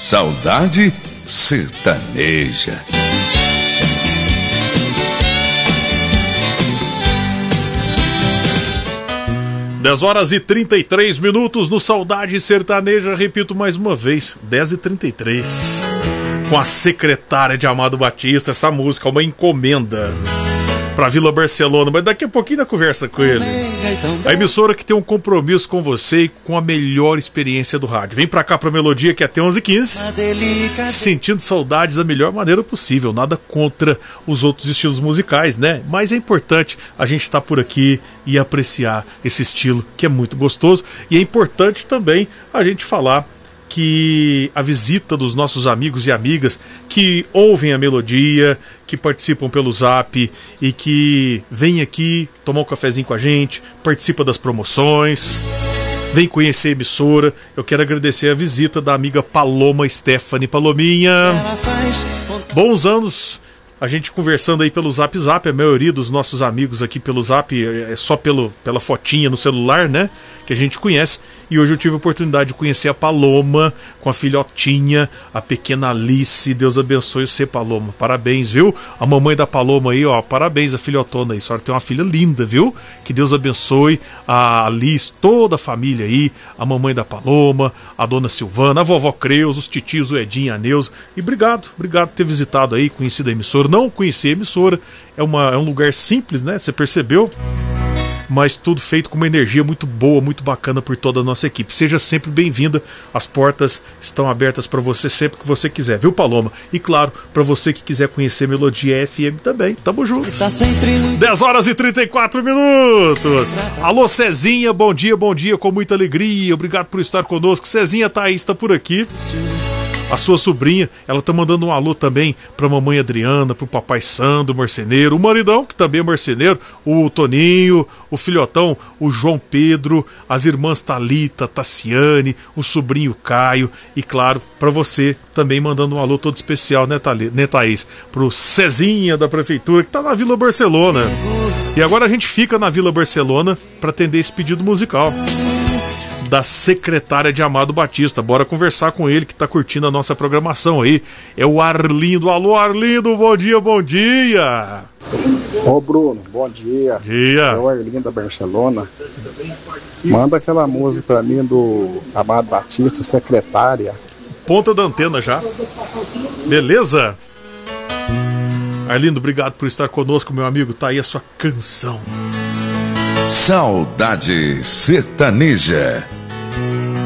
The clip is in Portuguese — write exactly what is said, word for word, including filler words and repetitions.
Saudade Sertaneja. dez horas e trinta e três minutos no Saudade Sertaneja, repito mais uma vez, dez e trinta e três. Com a secretária de Amado Batista, essa música é uma encomenda pra Vila Barcelona, mas daqui a pouquinho da conversa com ele. A emissora que tem um compromisso com você e com a melhor experiência do rádio. Vem pra cá pra Melodia, que é até onze e quinze, sentindo saudade da melhor maneira possível. Nada contra os outros estilos musicais, né? Mas é importante a gente estar por aqui e apreciar esse estilo que é muito gostoso. E é importante também a gente falar que a visita dos nossos amigos e amigas que ouvem a Melodia, que participam pelo Zap e que vêm aqui tomar um cafezinho com a gente, participa das promoções, vem conhecer a emissora. Eu quero agradecer a visita da amiga Paloma Stephanie. Palominha, bons anos. A gente conversando aí pelo Zap Zap, a maioria dos nossos amigos aqui pelo Zap é só pelo, pela fotinha no celular, né? Que a gente conhece. E hoje eu tive a oportunidade de conhecer a Paloma com a filhotinha, a pequena Alice. Deus abençoe você, Paloma. Parabéns, viu? A mamãe da Paloma aí, ó. Parabéns, a filhotona aí. A senhora tem uma filha linda, viu? Que Deus abençoe a Alice, toda a família aí. A mamãe da Paloma, a dona Silvana, a vovó Creus, os titios, o Edinho, a Neuza. E obrigado, obrigado por ter visitado aí, conhecido a emissora. Não conheci a emissora, é, uma, é um lugar simples, né? Você percebeu? Mas tudo feito com uma energia muito boa, muito bacana por toda a nossa equipe. Seja sempre bem-vinda, as portas estão abertas para você sempre que você quiser, viu, Paloma? E claro, para você que quiser conhecer Melodia F M também, tamo junto. dez horas e trinta e quatro minutos. Alô, Cezinha, bom dia, bom dia, com muita alegria, obrigado por estar conosco. Cezinha Thaís está por aqui. A sua sobrinha, ela tá mandando um alô também pra mamãe Adriana, pro papai Sandro, marceneiro, o maridão, que também é marceneiro, o Toninho, o filhotão, o João Pedro, as irmãs Thalita, Tassiane, o sobrinho Caio e, claro, pra você também mandando um alô todo especial, né, né Thaís? Pro Cezinha da Prefeitura, que tá na Vila Barcelona. E agora a gente fica na Vila Barcelona pra atender esse pedido musical da secretária de Amado Batista. Bora conversar com ele que tá curtindo a nossa programação aí. É o Arlindo. Alô, Arlindo, bom dia, bom dia. Ô Bruno, bom dia. Dia. É o Arlindo da Barcelona. Manda aquela música pra mim do Amado Batista, secretária. Ponta da antena já. Beleza? Arlindo, obrigado por estar conosco, meu amigo. Tá aí a sua canção. Saudade Sertaneja.